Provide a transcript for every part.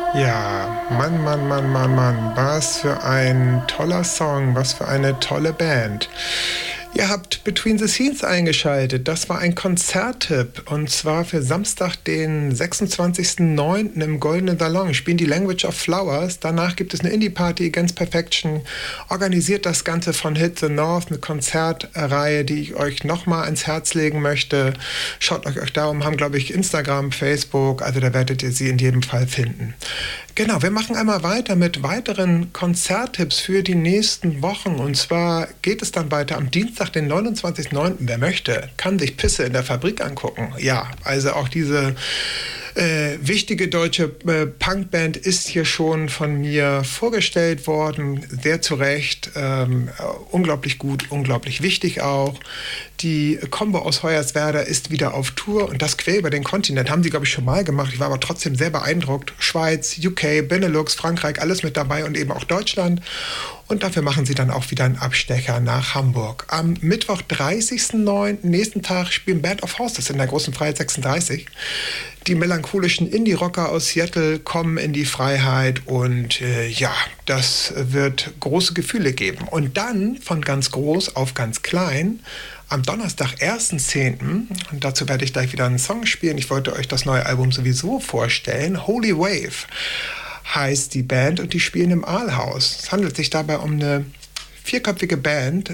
Ja, Mann, Mann, Mann, Mann, Mann, was für ein toller Song, was für eine tolle Band. Ihr habt Between the Scenes eingeschaltet. Das war ein Konzerttipp und zwar für Samstag, den 26.09. im Goldenen Salon. Spielen die Language of Flowers. Danach gibt es eine Indie-Party, Against Perfection. Organisiert das Ganze von Hit the North, eine Konzertreihe, die ich euch nochmal ans Herz legen möchte. Schaut euch da um, haben glaube ich Instagram, Facebook, also da werdet ihr sie in jedem Fall finden. Genau, wir machen einmal weiter mit weiteren Konzerttipps für die nächsten Wochen. Und zwar geht es dann weiter am Dienstag, den 29.09. Wer möchte, kann sich Pisse in der Fabrik angucken. Ja, also auch diese wichtige deutsche Punkband ist hier schon von mir vorgestellt worden, sehr zu Recht, unglaublich gut, unglaublich wichtig auch. Die Combo aus Hoyerswerda ist wieder auf Tour und das quer über den Kontinent. Haben sie, glaube ich, schon mal gemacht. Ich war aber trotzdem sehr beeindruckt. Schweiz, UK, Benelux, Frankreich, alles mit dabei und eben auch Deutschland. Und dafür machen sie dann auch wieder einen Abstecher nach Hamburg. Am Mittwoch, 30.09., nächsten Tag, spielen Band of Horses in der Großen Freiheit 36. Die melancholischen Indie-Rocker aus Seattle kommen in die Freiheit und ja, das wird große Gefühle geben. Und dann von ganz groß auf ganz klein am Donnerstag, 1.10., und dazu werde ich gleich wieder einen Song spielen. Ich wollte euch das neue Album sowieso vorstellen. Holy Wave heißt die Band und die spielen im Aalhaus. Es handelt sich dabei um eine vierköpfige Band,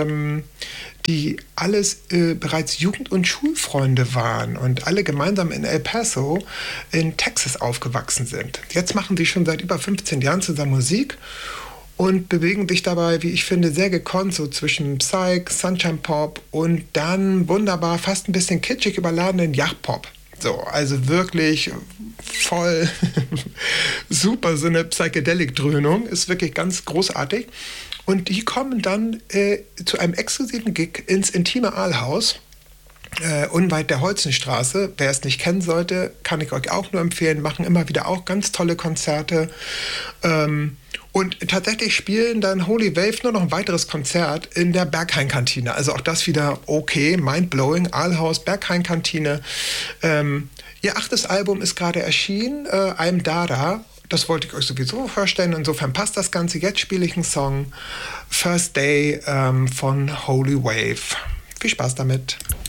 die alles bereits Jugend- und Schulfreunde waren und alle gemeinsam in El Paso in Texas aufgewachsen sind. Jetzt machen sie schon seit über 15 Jahren zusammen Musik und bewegen sich dabei, wie ich finde, sehr gekonnt so zwischen Psych, Sunshine Pop und dann wunderbar, fast ein bisschen kitschig überladenen Yacht-Pop. So, also wirklich voll super, so eine Psychedelic-Dröhnung, ist wirklich ganz großartig. Und die kommen dann zu einem exklusiven Gig ins intime Aalhaus, unweit der Holzenstraße. Wer es nicht kennen sollte, kann ich euch auch nur empfehlen, machen immer wieder auch ganz tolle Konzerte. Und tatsächlich spielen dann Holy Wave nur noch ein weiteres Konzert in der Berghain-Kantine. Also auch das wieder okay, mindblowing, Aalhaus, Berghain-Kantine. Ihr 8. Album ist gerade erschienen, I'm Dada. Das wollte ich euch sowieso vorstellen. Insofern passt das Ganze. Jetzt spiele ich einen Song, First Day von Holy Wave. Viel Spaß damit.